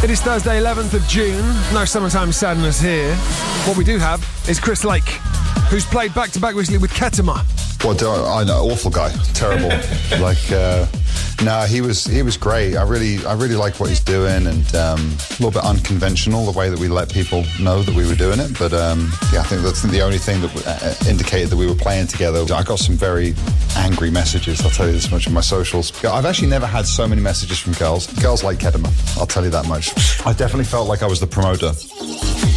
It is Thursday, 11th of June. No summertime sadness here. What we do have is Chris Lake, who's played back-to-back recently with Ketema. I know, awful guy, terrible. He was great. I really like what he's doing, and a little bit unconventional the way that we let people know that we were doing it. But I think that's the only thing that indicated that we were playing together. I got some very angry messages. I'll tell you this much on my socials. I've actually never had so many messages from girls. Girls like Ketema. I'll tell you that much. I definitely felt like I was the promoter.